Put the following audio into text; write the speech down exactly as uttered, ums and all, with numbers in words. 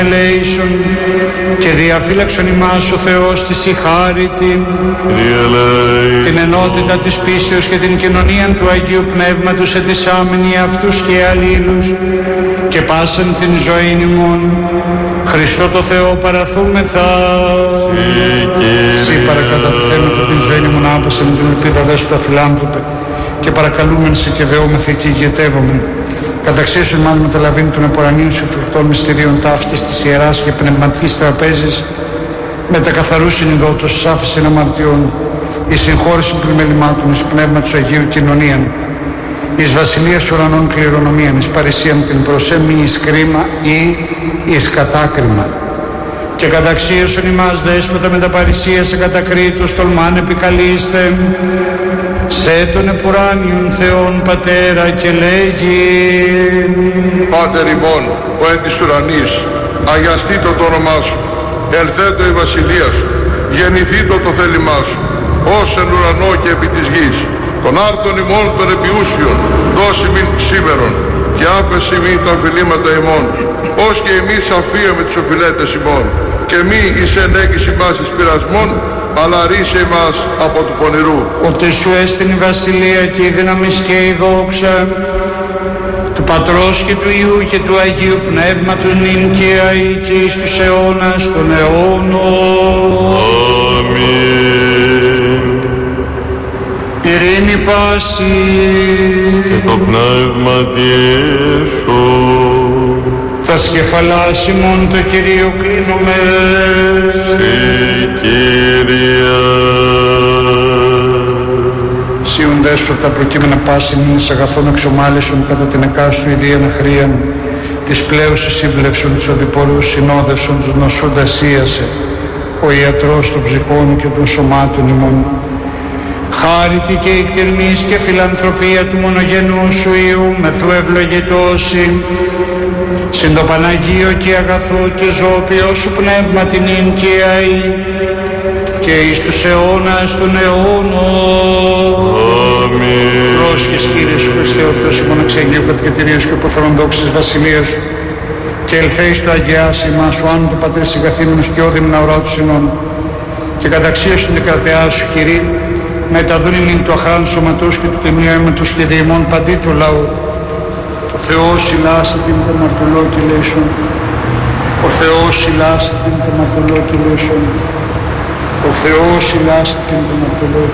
ελέησον και διαφύλαξον ημάς ο Θεός της η χάριτη, την ενότητα της πίστεως και την κοινωνία του Αγίου Πνεύματος ετισάμενοι αυτούς και αλλήλους και πάσαν την ζωή ημών. Χριστό το Θεό παραθούμεθα. Συ παρακατατηθέμεθα την ζωή ημών άπασεν την ελπίδα δέσποτα φιλάνθρωπε και παρακαλούμεν σε και δεόμεθα και ηγετεύομεν. Καταξίωσον μάλλον μεταλαβήν των επορανίων σου φρικτών μυστηρίων ταύτης της Ιεράς και πνευματικής τραπέζης με τα καθαρού συνειδότος εις άφησιν αμαρτιών, εις συγχώρησιν πλημελημάτων, εις πνεύμα του Αγίου κοινωνίαν, εις βασιλείας ουρανών κληρονομίαν, εις παρησίαν την προσέμι εις κρίμα ή εις κατάκριμα. Και καταξίωσον ημάς δέσποτα με τα παρησία σε κατακρίτως τολμάν επικαλείστε σε τον επουράνιον Θεόν Πατέρα και λέγει: Πάτερ ημών, ο εν της ουρανής, αγιαστήτω το όνομά σου, ελθέτω η βασιλεία σου, γεννηθήτω το θέλημά σου, ως εν ουρανό και επί της γης. Των άρτων ημών των επιούσιων, δώσει μην σήμερον, και άπεση μην τα οφειλήματα ημών, ως και εμείς αφίαμε τις οφειλέτες ημών, και μη εις ενέγγιση μας εις πειρασμών, αλλά ρίσε εμάς από του πονηρού. Ότι σου έστειν η βασιλεία και η δύναμις και η δόξα του Πατρός και του Υιού και του Αγίου Πνεύματος νυν και αεί και εις τους αιώνας των αιώνων. Αμήν. Ειρήνη πάση Και το πνεύμα Ιησού. τα σκεφαλάς ημών το Κυρίο κλείνουμε. Συ Κύριε. Σίουν δέσποτα προκείμενα πάση μήνες αγαθών εξομάλησον κατά την εκάστου ιδίαν χρίαν της πλέουσης σύμπλευσον τους οδηπόρους συνόδευσον τους νοσούντας ίασε ο ιατρός των ψυχών και των σωμάτων ημών. Χάριτη και εκτιρμής και φιλανθρωπία του μονογενού σου Υιού μεθού ευλογητώσει συν το Παναγίο και αγαθό και ζώπιο σου πνεύμα την ίν και αεί και εις τους αιώνας των αιώνων. Αμήν. Πρόσχες Κύριε σου Χριστέ ο Θεός ημών εξαγγείου κατοικητηρίου και υποθρόν δόξης βασιλείας σου και ελθέεις το αγιάσει ημάς σου άνω του Πατρί συγκαθήμενος και όδημνα ουρά του συνών και καταξίως την κρατεά σου Κύριε με τα δούνημιν του αχράντου σωματός και του τιμίου αίματος και διημών παντί του λαού. Ο Θεός ηλάσει την το μαρτωλό και λέησον. Ο Θεός ηλάσει την το μαρτωλό και λέησον. Ο Θεός ηλάσει την το μαρτωλό